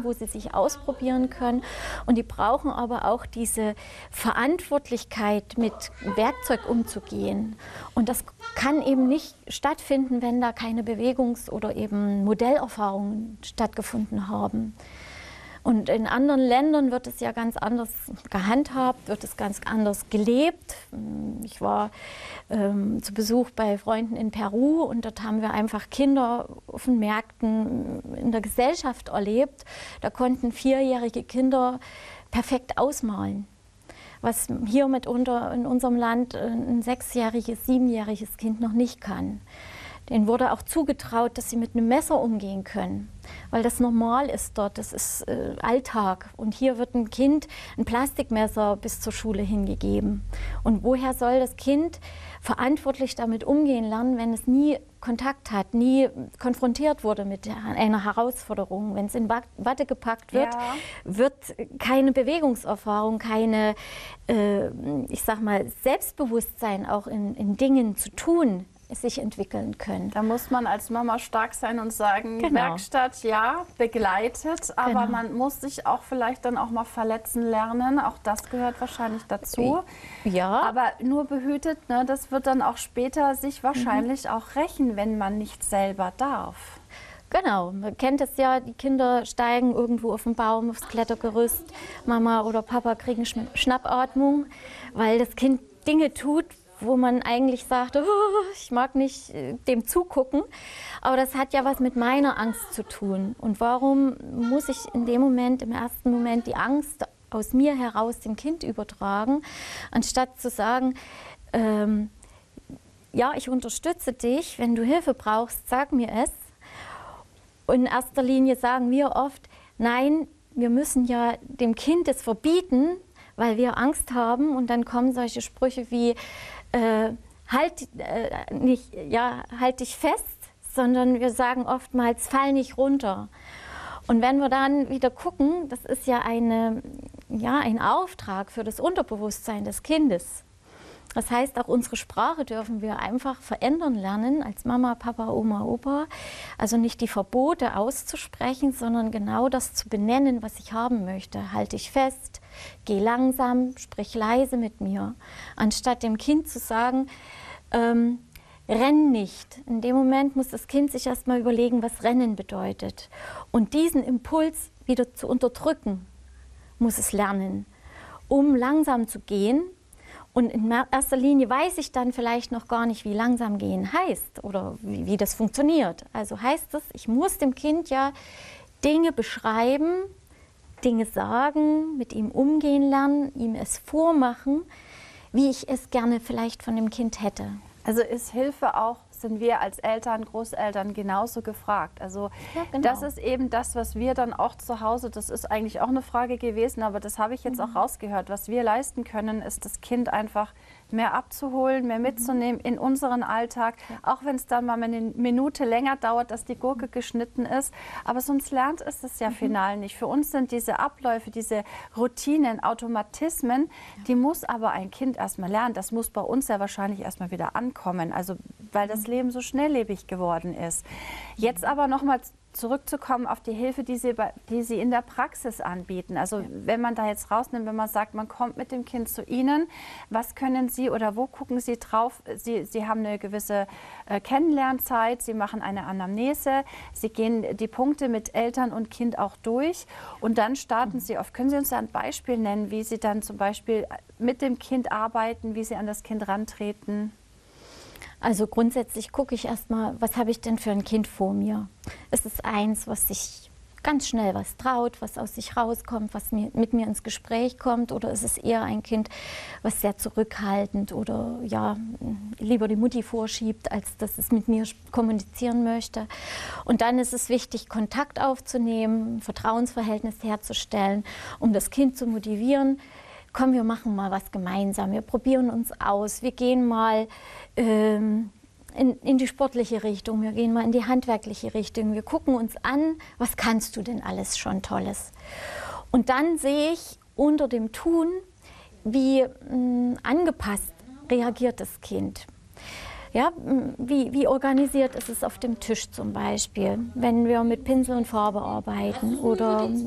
wo sie sich ausprobieren können. Und die brauchen aber auch diese Verantwortlichkeit, mit Werkzeug umzugehen. Und das kann eben nicht stattfinden, wenn da keine Bewegungs- oder eben Modellerfahrungen stattgefunden haben. Und in anderen Ländern wird es ja ganz anders gehandhabt, wird es ganz anders gelebt. Ich war zu Besuch bei Freunden in Peru und dort haben wir einfach Kinder auf den Märkten in der Gesellschaft erlebt. Da konnten 4-jährige Kinder perfekt ausmalen, was hier mitunter in unserem Land ein 6-jähriges, 7-jähriges Kind noch nicht kann. Denen wurde auch zugetraut, dass sie mit einem Messer umgehen können, weil das normal ist dort, das ist Alltag. Und hier wird ein Kind ein Plastikmesser bis zur Schule hingegeben. Und woher soll das Kind verantwortlich damit umgehen lernen, wenn es nie Kontakt hat, nie konfrontiert wurde mit einer Herausforderung? Wenn es in Watte gepackt wird, wird keine Bewegungserfahrung, keine, ich sag mal, Selbstbewusstsein auch in Dingen zu tun, sich entwickeln können. Da muss man als Mama stark sein und sagen, Werkstatt, ja, begleitet, aber man muss sich auch vielleicht dann auch mal verletzen lernen. Auch das gehört wahrscheinlich dazu. Ja. Aber nur behütet, ne, das wird dann auch später sich wahrscheinlich auch rächen, wenn man nicht selber darf. Genau, man kennt es ja, die Kinder steigen irgendwo auf den Baum, aufs Klettergerüst. Mama oder Papa kriegen Schnappatmung, weil das Kind Dinge tut, wo man eigentlich sagt, oh, ich mag nicht dem zugucken. Aber das hat ja was mit meiner Angst zu tun. Und warum muss ich in dem Moment, im ersten Moment, die Angst aus mir heraus dem Kind übertragen, anstatt zu sagen, ja, ich unterstütze dich, wenn du Hilfe brauchst, sag mir es. Und in erster Linie sagen wir oft, nein, wir müssen ja dem Kind es verbieten, weil wir Angst haben. Und dann kommen solche Sprüche wie, halt dich fest, sondern wir sagen oftmals, fall nicht runter. Und wenn wir dann wieder gucken, das ist ja ein Auftrag für das Unterbewusstsein des Kindes. Das heißt, auch unsere Sprache dürfen wir einfach verändern lernen, als Mama, Papa, Oma, Opa. Also nicht die Verbote auszusprechen, sondern genau das zu benennen, was ich haben möchte. Halt dich fest, geh langsam, sprich leise mit mir. Anstatt dem Kind zu sagen, renn nicht. In dem Moment muss das Kind sich erst mal überlegen, was Rennen bedeutet. Und diesen Impuls wieder zu unterdrücken, muss es lernen, um langsam zu gehen. Und in erster Linie weiß ich dann vielleicht noch gar nicht, wie langsam gehen heißt oder wie das funktioniert. Also heißt es, ich muss dem Kind ja Dinge beschreiben, Dinge sagen, mit ihm umgehen lernen, ihm es vormachen, wie ich es gerne vielleicht von dem Kind hätte. Also ist Hilfe auch, sind wir als Eltern, Großeltern genauso gefragt. Also ja, genau. Das ist eben das, was wir dann auch zu Hause, das ist eigentlich auch eine Frage gewesen, aber das habe ich jetzt auch rausgehört. Was wir leisten können, ist das Kind einfach mehr abzuholen, mehr mitzunehmen in unseren Alltag, auch wenn es dann mal eine Minute länger dauert, dass die Gurke geschnitten ist. Aber sonst lernt es das ja final nicht. Für uns sind diese Abläufe, diese Routinen, Automatismen, die muss aber ein Kind erstmal lernen. Das muss bei uns ja wahrscheinlich erstmal wieder ankommen, also weil das Leben so schnelllebig geworden ist. Jetzt aber nochmal zurückzukommen auf die Hilfe, die Sie in der Praxis anbieten. Also wenn man da jetzt rausnimmt, wenn man sagt, man kommt mit dem Kind zu Ihnen, was können Sie oder wo gucken Sie drauf? Sie haben eine gewisse Kennenlernzeit, Sie machen eine Anamnese, Sie gehen die Punkte mit Eltern und Kind auch durch und dann starten Sie auf. Können Sie uns da ein Beispiel nennen, wie Sie dann zum Beispiel mit dem Kind arbeiten, wie Sie an das Kind rantreten? Also grundsätzlich gucke ich erstmal, was habe ich denn für ein Kind vor mir? Ist es eins, was sich ganz schnell was traut, was aus sich rauskommt, was mit mir ins Gespräch kommt? Oder ist es eher ein Kind, was sehr zurückhaltend oder ja, lieber die Mutti vorschiebt, als dass es mit mir kommunizieren möchte? Und dann ist es wichtig, Kontakt aufzunehmen, ein Vertrauensverhältnis herzustellen, um das Kind zu motivieren. Komm, wir machen mal was gemeinsam, wir probieren uns aus, wir gehen mal in die sportliche Richtung, wir gehen mal in die handwerkliche Richtung, wir gucken uns an, was kannst du denn alles schon Tolles? Und dann sehe ich unter dem Tun, wie angepasst reagiert das Kind. Ja, wie organisiert ist es auf dem Tisch zum Beispiel, wenn wir mit Pinsel und Farbe arbeiten oder